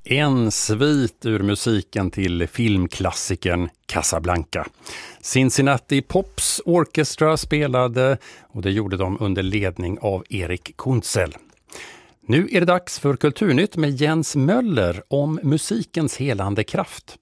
En svit ur musiken till filmklassikern Casablanca. Cincinnati Pops Orchestra spelade och det gjorde de under ledning av Erik Kunzel. Nu är det dags för Kulturnytt med Jens Möller om musikens helande kraft.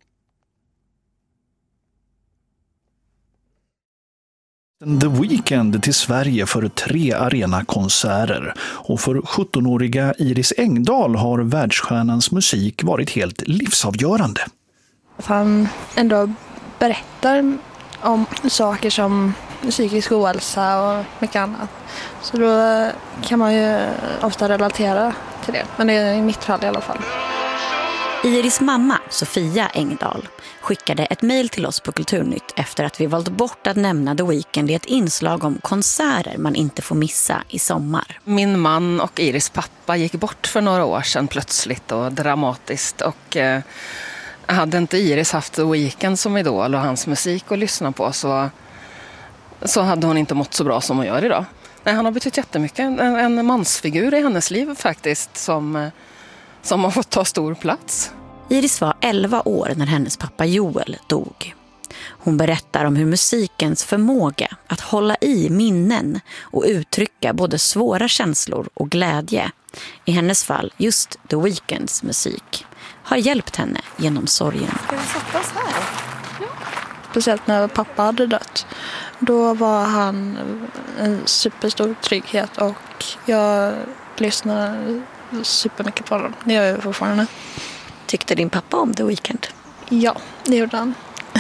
The Weeknd till Sverige för 3 arenakonserter och för 17-åriga Iris Engdahl har världsstjärnans musik varit helt livsavgörande. Han ändå berättar om saker som psykisk ohälsa och mycket annat. Så då kan man ju ofta relatera till det, men det är i mitt fall i alla fall. Iris mamma, Sofia Engdahl, skickade ett mejl till oss på Kulturnytt efter att vi valt bort att nämna The Weeknd i ett inslag om konserter man inte får missa i sommar. Min man och Iris pappa gick bort för några år sedan plötsligt och dramatiskt. Och hade inte Iris haft The Weeknd som idol och hans musik att lyssna på så hade hon inte mått så bra som hon gör idag. Nej, han har betytt jättemycket. En mansfigur i hennes liv faktiskt som har fått ta stor plats. Iris var 11 år när hennes pappa Joel dog. Hon berättar om hur musikens förmåga att hålla i minnen och uttrycka både svåra känslor och glädje, i hennes fall just The Weeknds musik, har hjälpt henne genom sorgen. Ska vi sätta oss här? Ja. Speciellt när pappa hade dött. Då var han en superstor trygghet och jag lyssnade supermycket på dem. Det gör jag fortfarande. Tyckte din pappa om The Weeknd? Ja, det gjorde han.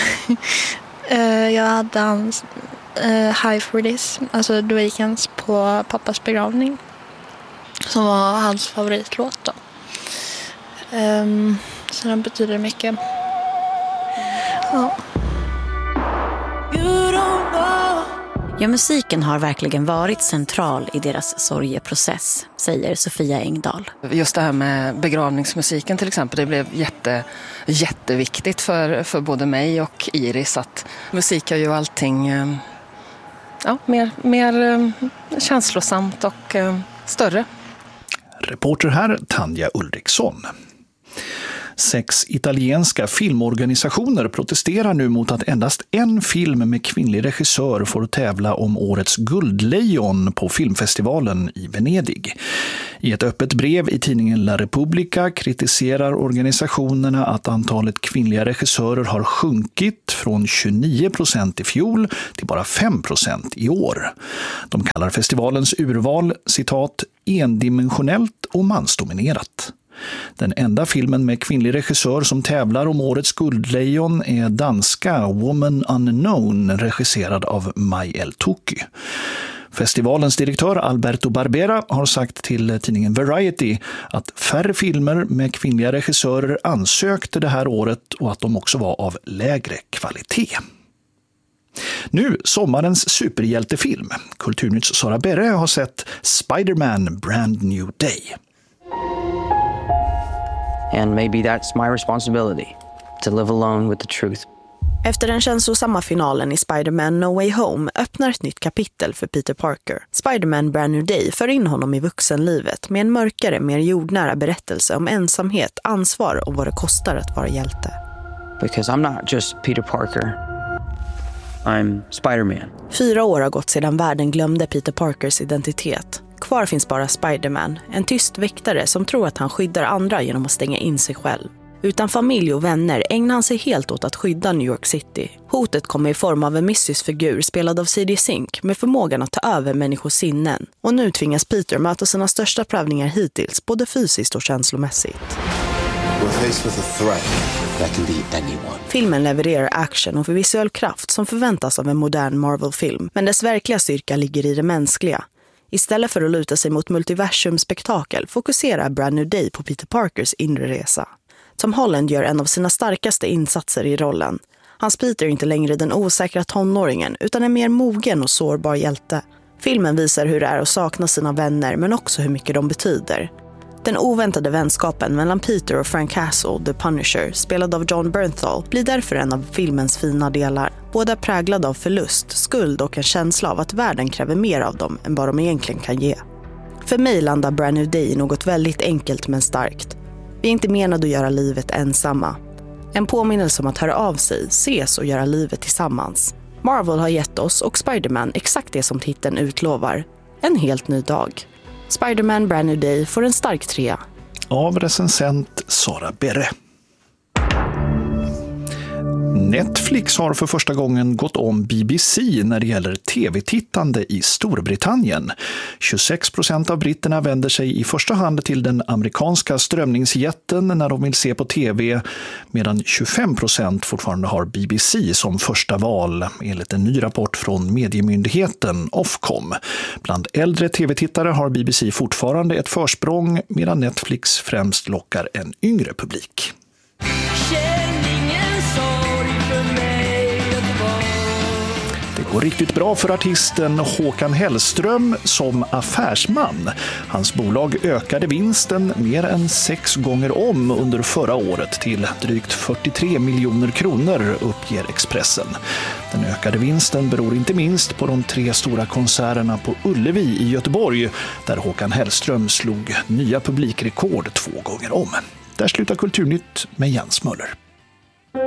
Jag hade hans High for This, alltså The Weeknds på pappas begravning, som var hans favoritlåt då. Så den betyder mycket. Ja. Ja, musiken har verkligen varit central i deras sorgeprocess, säger Sofia Engdahl. Just det här med begravningsmusiken till exempel, det blev jätteviktigt för både mig och Iris att musik är ju allting mer känslosamt och större. Reporter här Tanja Ulriksson. 6 italienska filmorganisationer protesterar nu mot att endast en film med kvinnlig regissör får tävla om årets guldlejon på filmfestivalen i Venedig. I ett öppet brev i tidningen La Repubblica kritiserar organisationerna att antalet kvinnliga regissörer har sjunkit från 29% i fjol till bara 5% i år. De kallar festivalens urval, citat, endimensionellt och mansdominerat. Den enda filmen med kvinnlig regissör som tävlar om årets guldlejon är danska Woman Unknown, regisserad av Mai El-Touki. Festivalens direktör Alberto Barbera har sagt till tidningen Variety att färre filmer med kvinnliga regissörer ansökte det här året och att de också var av lägre kvalitet. Nu sommarens superhjältefilm. Kulturnytts Sara Berre har sett Spider-Man Brand New Day. And maybe that's my responsibility, to live alone with the truth. Efter den känslosamma finalen i Spider-Man No Way Home öppnar ett nytt kapitel för Peter Parker. Spider-Man Brand New Day för in honom i vuxenlivet med en mörkare, mer jordnära berättelse om ensamhet, ansvar och vad det kostar att vara hjälte. Because I'm not just Peter Parker. I'm Spider-Man. 4 år har gått sedan världen glömde Peter Parkers identitet. Kvar finns bara Spider-Man, en tyst väktare som tror att han skyddar andra genom att stänga in sig själv. Utan familj och vänner ägnar han sig helt åt att skydda New York City. Hotet kommer i form av en mystisk figur spelad av C.D. Sink med förmågan att ta över människors sinnen. Och nu tvingas Peter möta sina största prövningar hittills, både fysiskt och känslomässigt. Filmen levererar action och visuell kraft som förväntas av en modern Marvel-film, men dess verkliga styrka ligger i det mänskliga. Istället för att luta sig mot multiversumspektakel fokuserar Brand New Day på Peter Parkers inre resa. Tom Holland gör en av sina starkaste insatser i rollen. Hans Peter är inte längre den osäkra tonåringen utan en mer mogen och sårbar hjälte. Filmen visar hur det är att sakna sina vänner men också hur mycket de betyder. Den oväntade vänskapen mellan Peter och Frank Castle, The Punisher, spelad av John Bernthal, blir därför en av filmens fina delar. Båda präglade av förlust, skuld och en känsla av att världen kräver mer av dem än vad de egentligen kan ge. För mig landar Brand New Day i något väldigt enkelt men starkt. Vi är inte menade att göra livet ensamma. En påminnelse om att höra av sig, ses och göra livet tillsammans. Marvel har gett oss och Spider-Man exakt det som titeln utlovar. En helt ny dag. Spider-Man Brand New Day får en stark 3. Av recensent Sara Berre. Netflix har för första gången gått om BBC när det gäller tv-tittande i Storbritannien. 26% av britterna vänder sig i första hand till den amerikanska strömningsjätten när de vill se på tv, medan 25% fortfarande har BBC som första val, enligt en ny rapport från mediemyndigheten Ofcom. Bland äldre tv-tittare har BBC fortfarande ett försprång, medan Netflix främst lockar en yngre publik. Det går riktigt bra för artisten Håkan Hellström som affärsman. Hans bolag ökade vinsten mer än 6 gånger om under förra året till drygt 43 miljoner kronor, uppger Expressen. Den ökade vinsten beror inte minst på de 3 stora konserterna på Ullevi i Göteborg, där Håkan Hellström slog nya publikrekord 2 gånger om. Där slutar Kulturnytt med Jens Möller.